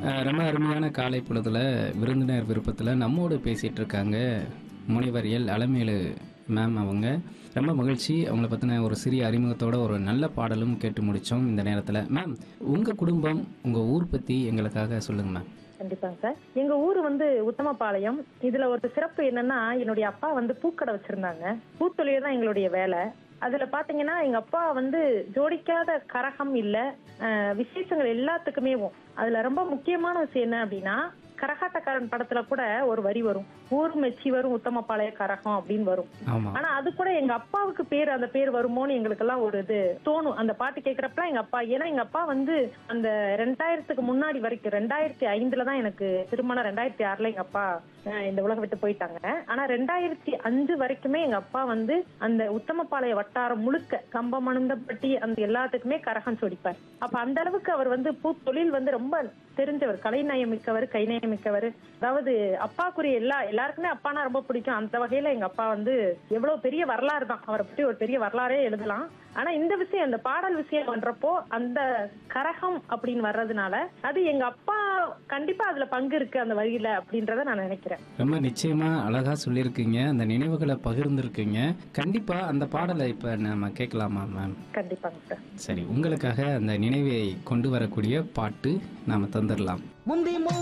ரொம்ப அருமையான காலை பொழுதுல விருந்தினர் விருப்பத்தில் நம்மோடு பேசிகிட்டு இருக்காங்க முனைவர் எல் அலமேலு மேம். அவங்க ரொம்ப மகிழ்ச்சி. அவங்கள பற்றின ஒரு சிறிய அறிமுகத்தோட ஒரு நல்ல பாடலும் கேட்டு முடித்தோம் இந்த நேரத்தில். மேம், உங்கள் குடும்பம், உங்கள் ஊர் பற்றி எங்களுக்காக சொல்லுங்கள் மேம். கண்டிப்பாங்க சார். எங்க ஊர் உத்தமபாளையம். இதுல ஒரு சிறப்பு என்னன்னா, என்னுடைய அப்பா பூக்கடை வச்சிருந்தாங்க. பூத்தொழில் தான் எங்களுடைய வேலை. அதுல பாத்தீங்கன்னா எங்க அப்பா ஜோடிக்காத கரகம் இல்ல, விசேஷங்கள் எல்லாத்துக்குமே. அதுல ரொம்ப முக்கியமான விஷயம் என்ன அப்படின்னா, கரகாட்டக்காரன் படத்துல கூட ஒரு வரி வரும், ஊர் மெச்சி வரும் உத்தமபாளைய கரகம் அப்படின்னு வரும். ஆனா அது கூட எங்க அப்பாவுக்கு அந்த பேர் வருமோன்னு எங்களுக்கு எல்லாம் ஒரு இது தோணும். அந்த பாட்டு கேட்கறப்ப எங்க அப்பா, ஏன்னா எங்க அப்பா அந்த 2000க்கு முன்னாடி வரைக்கும், 2005 தான் எனக்கு திருமணம், 2006 எங்க அப்பா இந்த உலகம் விட்டு போயிட்டாங்க. ஆனா 2005 வரைக்குமே எங்க அப்பா அந்த உத்தமபாளைய வட்டாரம் முழுக்க, கம்பமணந்தப்பட்டி அந்த எல்லாத்துக்குமே கரகம் சொடிப்பார். அப்ப அந்த அளவுக்கு அவர் பூத்தொழில் ரொம்ப தெரிஞ்சவர், கலைநயம் மிக்கவர், கைநயம் மிக்கவர். அதாவது அப்பாக்குரிய எல்லாருக்குமே அப்பானா ரொம்ப பிடிக்கும். அந்த வகையில எங்க அப்பா எவ்வளவு பெரிய வரலாறு தான், அவரை பற்றி ஒரு பெரிய வரலாறே எழுதலாம். ஆனா இந்த விஷயம், அந்த பாடல் விஷயம் பண்றப்போ அந்த கரகம் அப்படின்னு வர்றதுனால அது எங்க அப்பா கண்டிப்பா அதுல பங்கு இருக்கு அந்த வழியில அப்படின்றத நான் நினைக்கிறேன். ரொம்ப நிச்சயமா அழகா சொல்லியிருக்கீங்க, அந்த நினைவுகளை பகிர்ந்துருக்கீங்க. கண்டிப்பா அந்த பாடலை இப்ப நம்ம கேட்கலாமா மேம்? கண்டிப்பாங்க சார். சரி, உங்களுக்காக அந்த நினைவை கொண்டு வரக்கூடிய பாட்டு நாம தந்துடலாம்.